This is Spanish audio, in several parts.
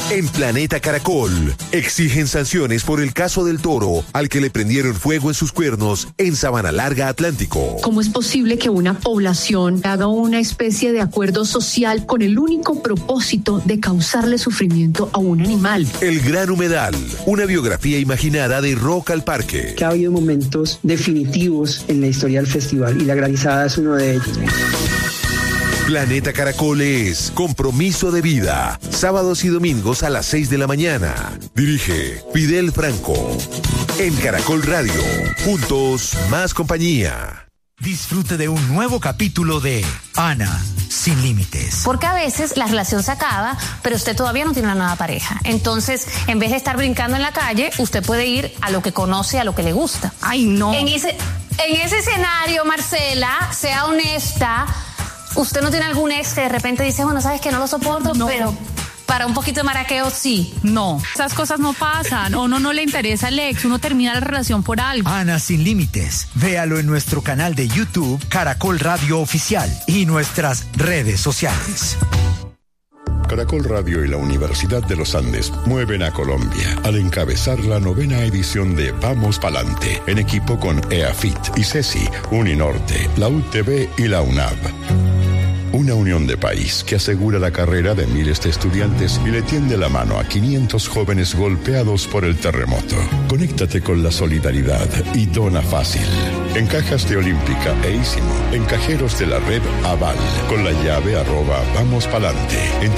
En Planeta Caracol, exigen sanciones por el caso del toro al que le prendieron fuego en sus cuernos en Sabana Larga, Atlántico. ¿Cómo es posible que una población haga una especie de acuerdo social con el único propósito de causarle sufrimiento a un animal? El Gran Humedal, una biografía imaginada de Rock al Parque. Que ha habido momentos definitivos en la historia del festival y la granizada es uno de ellos. Planeta Caracol es compromiso de vida. Sábados y domingos a las 6 de la mañana. Dirige Fidel Franco. En Caracol Radio. Juntos, más compañía. Disfrute de un nuevo capítulo de Ana sin límites. Porque a veces la relación se acaba, pero usted todavía no tiene una nueva pareja. Entonces, en vez de estar brincando en la calle, usted puede ir a lo que conoce, a lo que le gusta. Ay, no. En ese escenario, Marcela, sea honesta. ¿Usted no tiene algún ex que de repente dice, bueno, sabes que no lo soporto, no, pero para un poquito de maraqueo sí? No, esas cosas no pasan. O no le interesa el ex, uno termina la relación por algo. Ana sin límites. Véalo en nuestro canal de YouTube, Caracol Radio Oficial, y nuestras redes sociales. Caracol Radio y la Universidad de los Andes mueven a Colombia al encabezar la 9ª edición de Vamos Palante, en equipo con EAFIT, ICESI, Uninorte, la UTB y la UNAV. Una unión de país que asegura la carrera de miles de estudiantes y le tiende la mano a 500 jóvenes golpeados por el terremoto. Conéctate con la solidaridad y dona fácil. En cajas de Olímpica e Ísimo, en cajeros de la red Aval, con la llave @vamospalante, en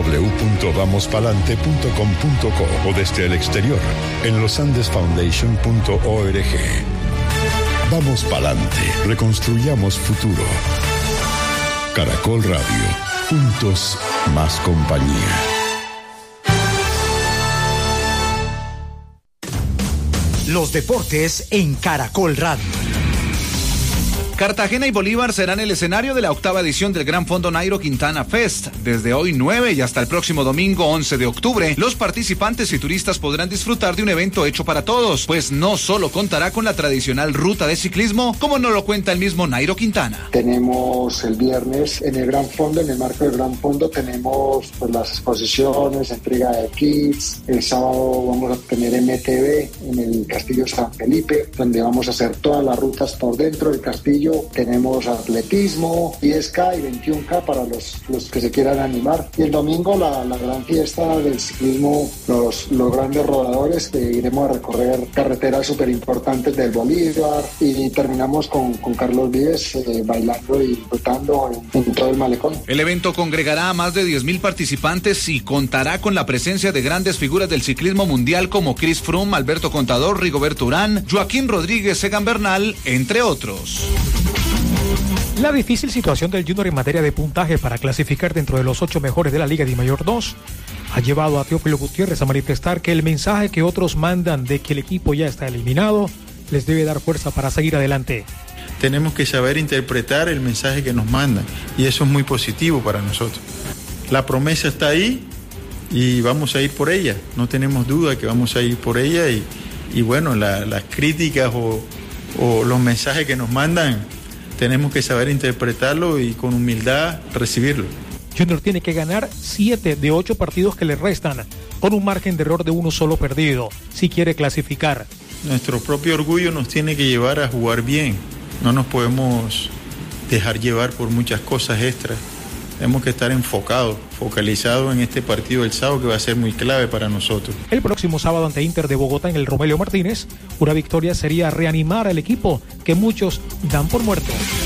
www.vamospalante.com.co o desde el exterior, en losandesfoundation.org. Vamos Palante, reconstruyamos futuro. Caracol Radio, juntos, más compañía. Los deportes en Caracol Radio. Cartagena y Bolívar serán el escenario de la 8ª edición del Gran Fondo Nairo Quintana Fest. Desde hoy 9 y hasta el próximo domingo 11 de octubre, los participantes y turistas podrán disfrutar de un evento hecho para todos, pues no solo contará con la tradicional ruta de ciclismo, como nos lo cuenta el mismo Nairo Quintana. Tenemos el viernes en el Gran Fondo, en el marco del Gran Fondo, tenemos pues, las exposiciones, entrega de kits. El sábado vamos a tener MTV en el Castillo San Felipe, donde vamos a hacer todas las rutas por dentro del castillo. Tenemos atletismo, 10K y 21K para los que se quieran animar. Y el domingo la gran fiesta del ciclismo, los grandes rodadores, que iremos a recorrer carreteras súper importantes del Bolívar, y terminamos con Carlos Vives bailando y disfrutando en todo el malecón. El evento congregará a más de 10,000 participantes y contará con la presencia de grandes figuras del ciclismo mundial como Chris Froome, Alberto Contador, Rigoberto Urán, Joaquín Rodríguez, Egan Bernal, entre otros. La difícil situación del Junior en materia de puntaje para clasificar dentro de los 8 mejores de la Liga Dimayor 2 ha llevado a Teófilo Gutiérrez a manifestar que el mensaje que otros mandan de que el equipo ya está eliminado les debe dar fuerza para seguir adelante. Tenemos que saber interpretar el mensaje que nos mandan, y eso es muy positivo para nosotros. La promesa está ahí y vamos a ir por ella, no tenemos duda que vamos a ir por ella, y bueno, las críticas o los mensajes que nos mandan tenemos que saber interpretarlo y con humildad recibirlo. Junior tiene que ganar 7 de 8 partidos que le restan, con un margen de error de 1 solo perdido, si quiere clasificar. Nuestro propio orgullo nos tiene que llevar a jugar bien. No nos podemos dejar llevar por muchas cosas extras. Tenemos que estar focalizados en este partido del sábado, que va a ser muy clave para nosotros. El próximo sábado ante Inter de Bogotá en el Romelio Martínez, una victoria sería reanimar al equipo que muchos dan por muerto.